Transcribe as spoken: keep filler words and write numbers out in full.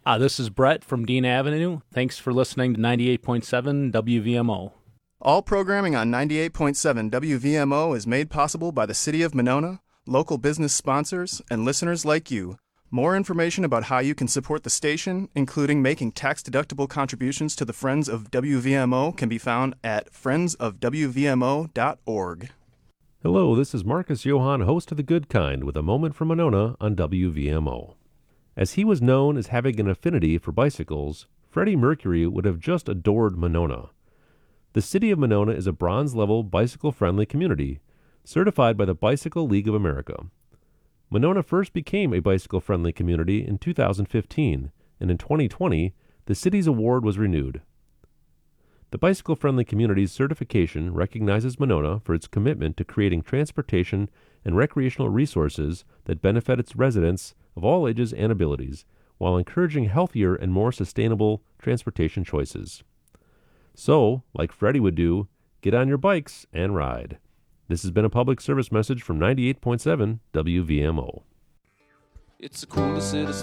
Uh, this is Brett from Dean Avenue. Thanks for listening to ninety-eight point seven W V M O. All programming on ninety-eight point seven W V M O is made possible by the City of Monona, local business sponsors, and listeners like you. More information about how you can support the station, including making tax-deductible contributions to the Friends of W V M O, can be found at friends of w v m o dot org. Hello, this is Marcus Johann, host of The Good Kind, with a moment from Monona on W V M O. As he was known as having an affinity for bicycles, Freddie Mercury would have just adored Monona. The City of Monona is a bronze-level bicycle-friendly community, certified by the Bicycle League of America. Monona first became a bicycle-friendly community in two thousand fifteen, and in twenty twenty, the city's award was renewed. The Bicycle-Friendly Community's certification recognizes Monona for its commitment to creating transportation and recreational resources that benefit its residents of all ages and abilities, while encouraging healthier and more sustainable transportation choices. So, like Freddie would do, get on your bikes and ride. This has been a public service message from ninety-eight point seven W V M O. It's the coolest city